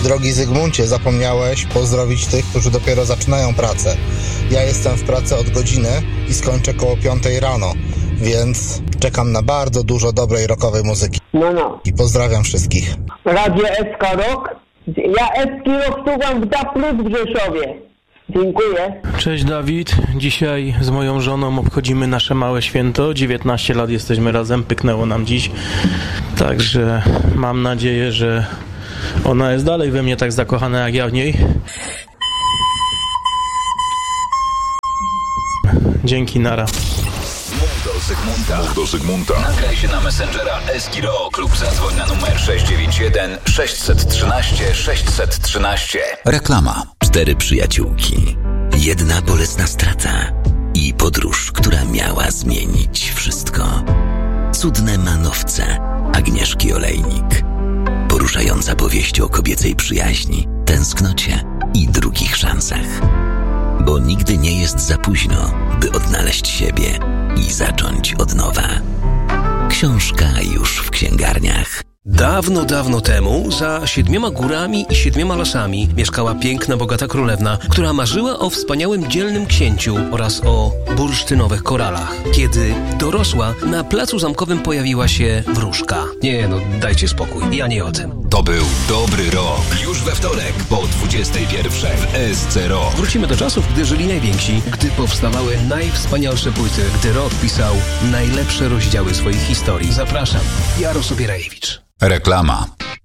Drogi Zygmuncie, zapomniałeś pozdrowić tych, którzy dopiero zaczynają pracę. Ja jestem w pracy od godziny i skończę koło 5 rano, więc czekam na bardzo dużo dobrej rockowej muzyki. No. I pozdrawiam wszystkich. Radio SK Rock. Ja SK Rock słucham w DA+ w Rzeszowie. Dziękuję. Cześć Dawid, dzisiaj z moją żoną obchodzimy nasze małe święto, 19 lat jesteśmy razem, pyknęło nam dziś, także mam nadzieję, że ona jest dalej we mnie tak zakochana jak ja w niej. Dzięki, nara. Mów do Zygmunta. Nagraj się na Messengera Eski Rock lub zadzwoń na numer 691 613 613. Reklama. 4 przyjaciółki. Jedna bolesna strata i podróż, która miała zmienić wszystko. Cudne manowce Agnieszki Olejnik. Poruszająca powieść o kobiecej przyjaźni, tęsknocie i drugich szansach. Bo nigdy nie jest za późno, by odnaleźć siebie i zacząć od nowa. Książka już w księgarniach. Dawno, dawno temu, za 7 górami i 7 lasami mieszkała piękna, bogata królewna, która marzyła o wspaniałym, dzielnym księciu oraz o bursztynowych koralach. Kiedy dorosła, na placu zamkowym pojawiła się wróżka. Nie, no dajcie spokój, ja nie o tym. To był dobry rok. Już we wtorek po 21 w SC Rock. Wrócimy do czasów, gdy żyli najwięksi, gdy powstawały najwspanialsze płyty, gdy rock pisał najlepsze rozdziały swoich historii. Zapraszam, Jaro Sobierajewicz. Reklama.